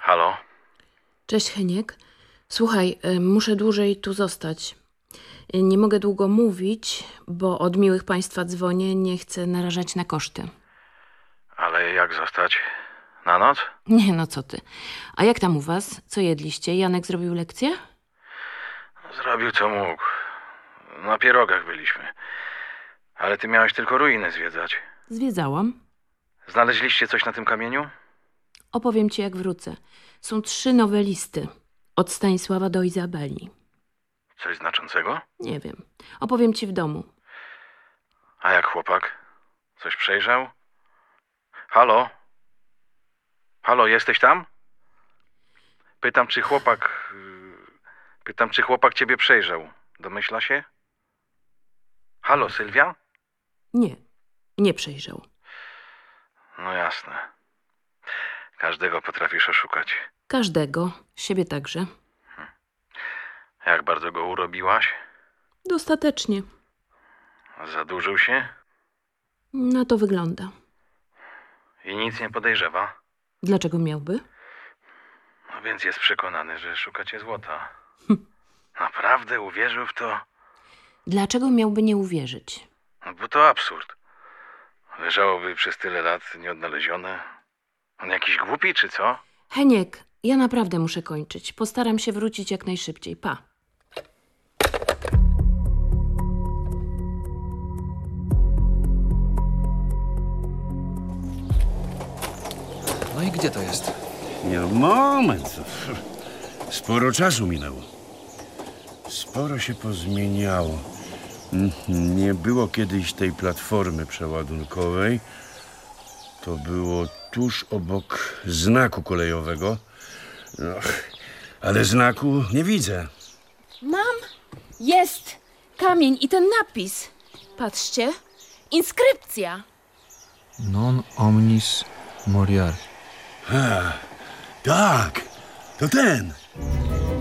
Halo? Cześć, Heniek. Słuchaj, muszę dłużej tu zostać. Nie mogę długo mówić, bo od miłych państwa dzwonię, nie chcę narażać na koszty. Ale jak zostać? Na noc? Nie, no co ty. A jak tam u was? Co jedliście? Janek zrobił lekcję? Zrobił co mógł. Na pierogach byliśmy. Ale ty miałeś tylko ruiny zwiedzać. Zwiedzałam. Znaleźliście coś na tym kamieniu? Opowiem ci, jak wrócę. Są 3 nowe listy. Od Stanisława do Izabeli. Coś znaczącego? Nie wiem. Opowiem ci w domu. A jak chłopak? Coś przejrzał? Halo? Halo, jesteś tam? Pytam, czy chłopak ciebie przejrzał. Domyśla się? Halo, Sylwia? Nie, nie przejrzał. No jasne. Każdego potrafisz oszukać. Każdego, siebie także. Jak bardzo go urobiłaś? Dostatecznie. Zadłużył się? Na to wygląda. I nic nie podejrzewa? Dlaczego miałby? No więc jest przekonany, że szukacie złota. Naprawdę uwierzył w to? Dlaczego miałby nie uwierzyć? No bo to absurd. Leżałoby przez tyle lat nieodnalezione. On jakiś głupi, czy co? Heniek, ja naprawdę muszę kończyć. Postaram się wrócić jak najszybciej. Pa. No i gdzie to jest? Nie, no moment. Sporo czasu minęło. Sporo się pozmieniało. Nie było kiedyś tej platformy przeładunkowej. To było tuż obok znaku kolejowego. No, ale znaku nie widzę. Mam! Jest! Kamień i ten napis. Patrzcie. Inskrypcja. Non omnis moriar. Tak, to ten.